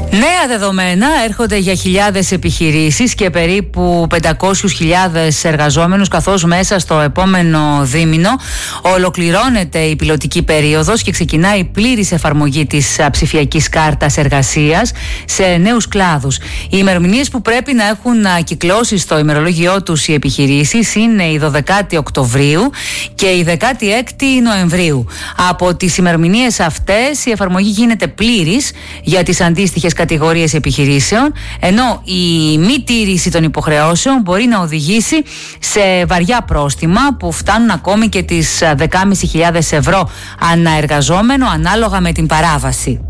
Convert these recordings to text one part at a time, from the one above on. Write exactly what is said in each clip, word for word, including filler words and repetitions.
Νέα δεδομένα έρχονται για χιλιάδες επιχειρήσεις και περίπου πεντακόσιες χιλιάδες εργαζόμενους, καθώς μέσα στο επόμενο δίμηνο ολοκληρώνεται η πιλωτική περίοδος και ξεκινάει η πλήρης εφαρμογή της ψηφιακής κάρτας εργασίας σε νέους κλάδους. Οι ημερομηνίες που πρέπει να έχουν κυκλώσει στο ημερολόγιό τους οι επιχειρήσεις είναι η δωδεκάτη Οκτωβρίου και η δεκάτη έκτη Νοεμβρίου. Από τις ημερομηνίες αυτές η εφαρμογή γίνεται πλήρης για τις αντίστοιχες κατηγορίες επιχειρήσεων, ενώ η μη τήρηση των υποχρεώσεων μπορεί να οδηγήσει σε βαριά πρόστιμα που φτάνουν ακόμη και τις δεκάμισι χιλιάδες ευρώ ανά εργαζόμενο, ανάλογα με την παράβαση.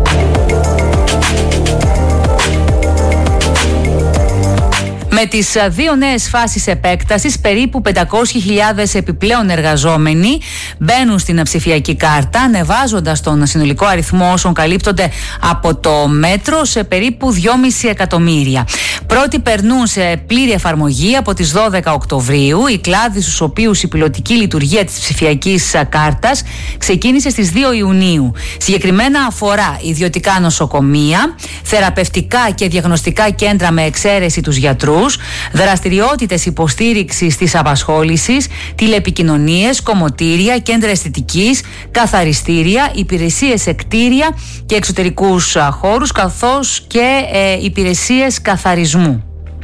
Με τις δύο νέες φάσεις επέκτασης, περίπου πεντακόσιες χιλιάδες επιπλέον εργαζόμενοι μπαίνουν στην ψηφιακή κάρτα, ανεβάζοντας τον συνολικό αριθμό όσων καλύπτονται από το μέτρο σε περίπου δυόμισι εκατομμύρια. Πρώτοι περνούν σε πλήρη εφαρμογή από τις δώδεκα Οκτωβρίου, οι κλάδοι στους οποίους η πιλωτική λειτουργία της ψηφιακής κάρτας ξεκίνησε στις δύο Ιουνίου. Συγκεκριμένα αφορά ιδιωτικά νοσοκομεία, θεραπευτικά και διαγνωστικά κέντρα με εξαίρεση τους γιατρούς, δραστηριότητες υποστήριξης της απασχόλησης, τηλεπικοινωνίες, κομμωτήρια, κέντρα αισθητικής, καθαριστήρια, υπηρεσίες σε κτίρια και εξωτερικούς χώρους, καθώς και ε, υπηρεσίες καθαρισμού.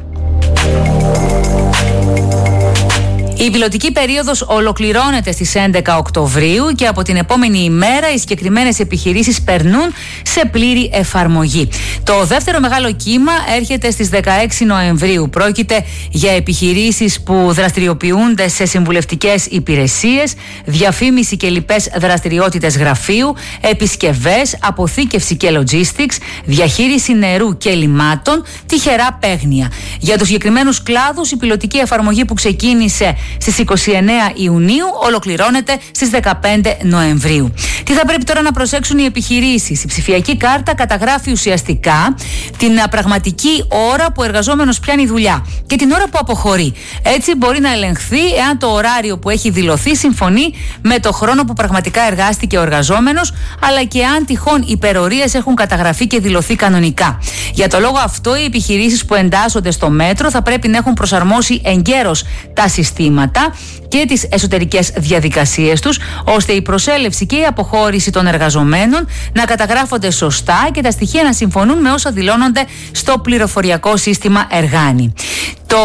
Η πιλωτική περίοδος ολοκληρώνεται στις έντεκα Οκτωβρίου και από την επόμενη ημέρα οι συγκεκριμένες επιχειρήσεις περνούν σε πλήρη εφαρμογή. Το δεύτερο μεγάλο κύμα έρχεται στις δεκαέξι Νοεμβρίου. Πρόκειται για επιχειρήσεις που δραστηριοποιούνται σε συμβουλευτικές υπηρεσίες, διαφήμιση και λοιπές δραστηριότητες γραφείου, επισκευές, αποθήκευση και logistics, διαχείριση νερού και λιμάτων, τυχερά παίγνια. Για τους συγκεκριμένους κλάδους η πιλωτική εφαρμογή που ξεκίνησε στις είκοσι εννέα Ιουνίου ολοκληρώνεται στις δεκαπέντε Νοεμβρίου. Τι θα πρέπει τώρα να προσέξουν οι επιχειρήσεις? Η ψηφιακή κάρτα καταγράφει ουσιαστικά την πραγματική ώρα που ο εργαζόμενος πιάνει δουλειά και την ώρα που αποχωρεί. Έτσι μπορεί να ελεγχθεί εάν το ωράριο που έχει δηλωθεί συμφωνεί με το χρόνο που πραγματικά εργάστηκε ο εργαζόμενος, αλλά και αν τυχόν υπερορίες έχουν καταγραφεί και δηλωθεί κανονικά. Για το λόγο αυτό, οι επιχειρήσεις που εντάσσονται στο μέτρο θα πρέπει να έχουν προσαρμόσει εγκαίρως τα συστήματα και τις εσωτερικές διαδικασίες τους, ώστε η προσέλευση και η αποχώρηση των εργαζομένων να καταγράφονται σωστά και τα στοιχεία να συμφωνούν με όσα δηλώνονται στο πληροφοριακό σύστημα Εργάνη. Το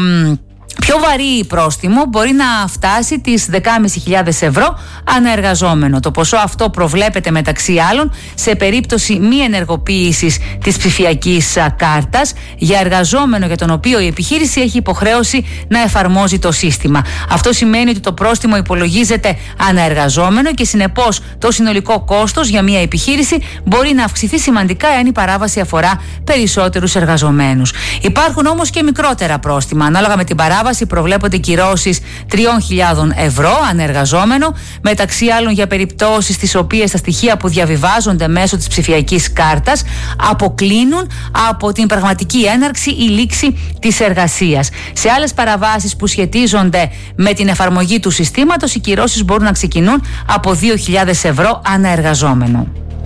πιο βαρύ πρόστιμο μπορεί να φτάσει τις δεκάμισι χιλιάδες ευρώ ανά εργαζόμενο. Το ποσό αυτό προβλέπεται μεταξύ άλλων σε περίπτωση μη ενεργοποίησης της ψηφιακής κάρτας για εργαζόμενο για τον οποίο η επιχείρηση έχει υποχρέωση να εφαρμόζει το σύστημα. Αυτό σημαίνει ότι το πρόστιμο υπολογίζεται ανά εργαζόμενο και συνεπώς το συνολικό κόστος για μια επιχείρηση μπορεί να αυξηθεί σημαντικά εάν η παράβαση αφορά περισσότερους εργαζομένους. Υπάρχουν όμως και μικρότερα πρόστιμα. Ανάλογα με την παράβαση προβλέπονται κυρώσεις τριών χιλιάδων ευρώ ανεργαζόμενο, μεταξύ άλλων για περιπτώσεις στις οποίες τα στοιχεία που διαβιβάζονται μέσω της ψηφιακής κάρτας αποκλίνουν από την πραγματική έναρξη ή λήξη της εργασίας. Σε άλλες παραβάσεις που σχετίζονται με την εφαρμογή του συστήματος, οι κυρώσεις μπορούν να ξεκινούν από δύο χιλιάδες ευρώ ανεργαζόμενο.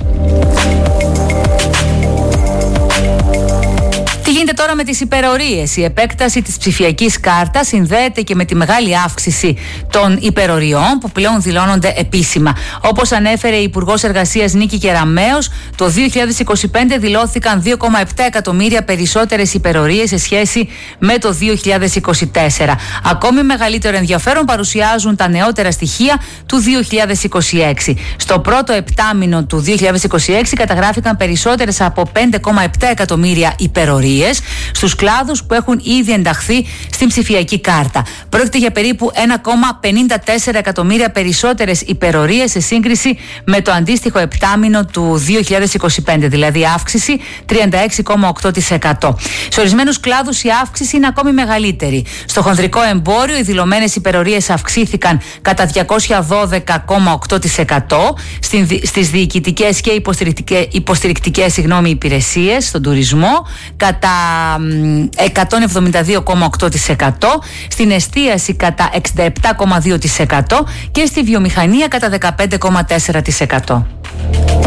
Τι γίνεται τώρα με τις υπερορίες? Η επέκταση της ψηφιακής κάρτας συνδέεται και με τη μεγάλη αύξηση των υπεροριών που πλέον δηλώνονται επίσημα. Όπως ανέφερε η Υπουργός Εργασίας Νίκη Κεραμέως, το δύο χιλιάδες είκοσι πέντε δηλώθηκαν δύο κόμμα επτά εκατομμύρια περισσότερες υπερορίες σε σχέση με το δύο χιλιάδες είκοσι τέσσερα. Ακόμη μεγαλύτερο ενδιαφέρον παρουσιάζουν τα νεότερα στοιχεία του δύο χιλιάδες είκοσι έξι. Στο πρώτο επτάμηνο του δύο χιλιάδες είκοσι έξι καταγράφηκαν περισσότερες από πέντε κόμμα επτά εκατομμύρια υπερορίες στους κλάδους που έχουν ήδη ενταχθεί στην ψηφιακή κάρτα. Πρόκειται για περίπου ένα κόμμα πενήντα τέσσερα εκατομμύρια περισσότερες υπερορίες σε σύγκριση με το αντίστοιχο επτάμηνο του δύο χιλιάδες είκοσι πέντε, δηλαδή αύξηση τριάντα έξι κόμμα οκτώ τοις εκατό. Σε ορισμένους κλάδους η αύξηση είναι ακόμη μεγαλύτερη. Στο χονδρικό εμπόριο οι δηλωμένες υπερορίες αυξήθηκαν κατά διακόσια δώδεκα κόμμα οκτώ τοις εκατό, στις διοικητικές και υποστηρικτικές συγγνώμη, υπηρεσίες, στον τουρισμό κατά εκατόν εβδομήντα δύο κόμμα οκτώ τοις εκατό, στην εστίαση κατά εξήντα επτά κόμμα δύο τοις εκατό και στη βιομηχανία κατά δεκαπέντε κόμμα τέσσερα τοις εκατό.